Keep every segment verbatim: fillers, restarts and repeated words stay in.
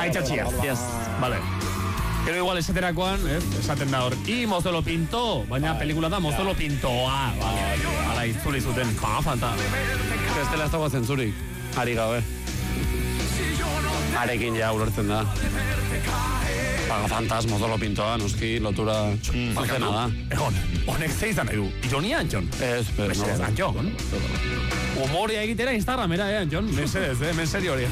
Aitxatxia. Yes. Vale. Gero igual esaterakoan, eh, esaten da hor, i Mozolo Pinto, baina pelikula da Mozolo Pintoa. Hala, itzuli zuten. Ba, fanta. Ez dela ez dago zentzurik. Ari gabe. Arekin ja ulertzen da. Paga fantaz, Mozolo Pintoa, noski, lotura malkena da. Egon, honek zeizan nahi du. Joni Antxon? Ez, pero no. Mesedez, Antxon. Humoria egitera Instagramera, eh, Antxon? Mesedez, eh, meseri hori.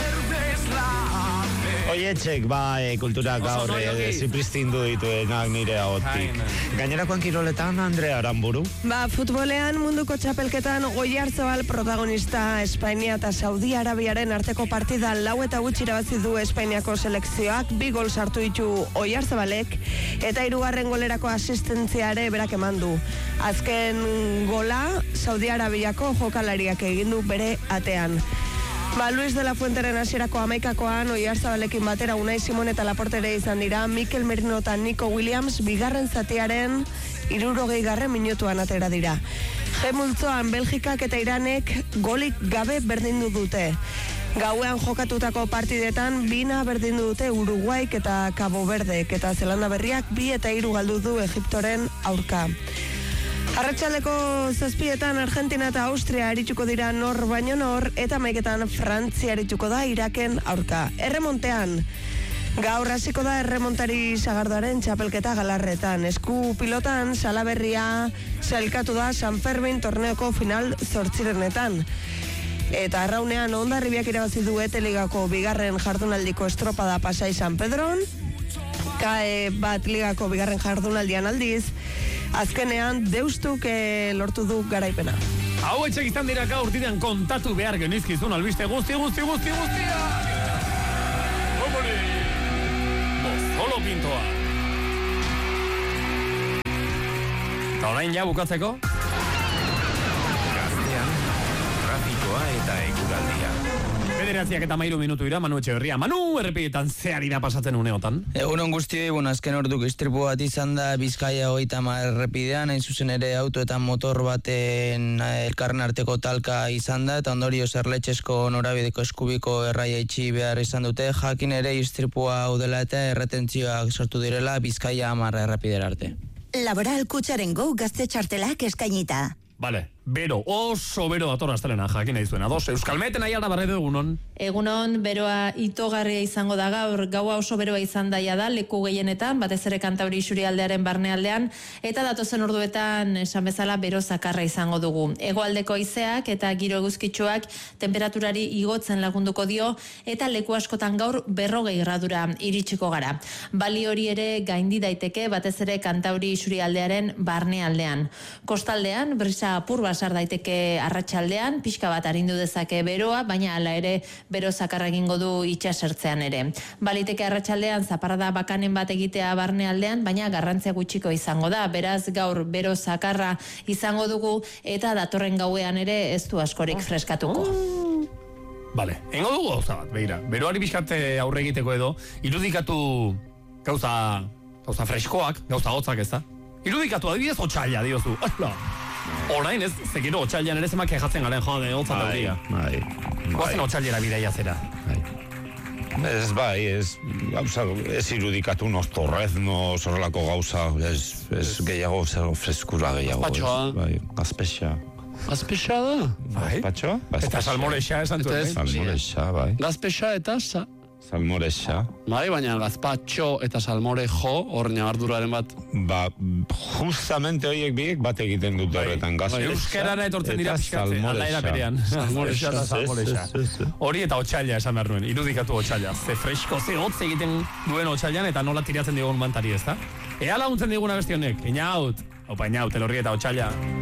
Oietxek, bai, kultura gaur zipristindu dituenak nire ahotik. Gainerakoan kiroletan, Andrea Aramburu? Ba, futbolean munduko txapelketan Oiartzabal protagonista Espainia eta Saudi Arabiaren arteko partidan lau eta gutxi irabazi du Espainiako selekzioak, bi gol sartu ditu Oiartzabalek eta hirugarren golerako asistentziare berak eman du. Azken gola Saudi Arabiako jokalariak egin du bere atean. Ba, Luis de la Fuenteren hasierako hamaikakoan Oiartzabalekin batera Unai Simon eta Laportere izan dira, Mikel Merino eta Nico Williams bigarren zatiaren hirurogei garren minutuan atera dira. G multzoan Belgikak eta Iranek golik gabe berdindu dute. Gauean jokatutako partidetan bina berdindu dute Uruguaik eta Cabo Verdek eta Zelanda Berriak bi eta hiru galdu du Egiptoren aurka. Arratsaldeko zazpietan Argentina eta Austria arituko dira nor baino nor eta maiketan Frantzia arituko da Iraken aurka. Erremontean, gaur hasiko da erremontari sagardoaren txapelketa Galarretan. Esku pilotan Salaberria sailkatu da San Fermin torneoko final zortzirenetan. Eta arraunean Hondarribiak irabazi du Eteligako bigarren jardunaldiko estropada Pasai San Pedron. Kae bat ligako bigarren jardunaldian aldiz, azkenean deustuk e, lortu du garaipena. Hau etxek izan dira gaur diren kontatu behar genizkizun albiste guzti, guzti, guzti, guztia! Hombre! Mozolo Pintoa! Eta orain ja bukatzeko? Gaztean, trafikoa eta eguraldia. Bederatziak eta mairu minutu ira, Manu Etxeberria. Manu, errepietan zeari da pasatzen uneotan? Egunon guztioi, bueno, azken orduk istripu bat izan da Bizkaia hogeita hamar errepidean, hain zuzen ere auto eta motor baten elkarren arteko talka izan da, eta ondorio zerletxesko norabideko eskubiko erraia itxi behar izan dute, jakin ere istripua hau dela eta erretentzioak sortu direla Bizkaia hamar errepidera arte. Laboral Kutxaren Go gazte txartelak eskainita. Vale, bero, oso bero dator astelena, jakin nahi zuen. Ados, Euskalmeten aiara barredo egunon. Egunon, beroa itogarria izango da gaur, gaua oso beroa izan daia da, leku gehienetan, batez ere Kantauri isurialdearen barnealdean, eta datozen orduetan, esan bezala, bero zakarra izango dugu. Hegoaldeko haizeak eta giro eguzkitsuak temperaturari igotzen lagunduko dio, eta leku askotan gaur berrogei gradura iritsiko gara. Bali hori ere gaindi daiteke, batez ere Kantauri isurialdearen barnealdean. Kostaldean, brisa apur basar daiteke arratsaldean, pixka bat arindu dezake beroa, baina hala ere bero zakarra egingo du itsasertzean ere. Baliteke arratsaldean zaparrada bakanen bat egitea barnealdean, baina garrantzia gutxiko izango da. Beraz gaur bero zakarra izango dugu eta datorren gauean ere ez du askorik freskatuko. Vale, engo dugu gauza bat, begira. Beroari bizkate aurre egiteko edo, irudikatu gauza, gauza freskoak, gauza hotzak ez da. Irudikatu adibidez otxaila, diozu. Ala! Orain ez, zekero otxailan ere zemak ejatzen garen jode, hotza teoria. Bai, bai. Guazen otxailera bidaia zera. Bai. Ez bai, ez gauza, ez irudikatu unos torreznos, horrelako gauza, ez, ez gehiago, freskura gehiago. Gazpatxoa. Bai, gazpexa. Gazpexa da? Bai. Gazpatxoa? Eta salmorexa esan zuen. Salmorexa, bai. Gazpexa eta sa... Salmorexa. Bai, baina gazpatxo eta salmorejo hor nabarduraren bat. Ba, justamente horiek biek bat egiten dut horretan. Gazpexa Euskerara etortzen dira pixkatze, aldaera berean. Salmorexa eta salmorexa. Hori eta otxaila esan behar nuen, irudikatu otxaila. Ze fresko, ze hotz egiten duen otxailan eta nola tiratzen digun mantari ez da? Ea laguntzen diguna besti honek, inaut. Opa, inaut, elorri eta otxaila.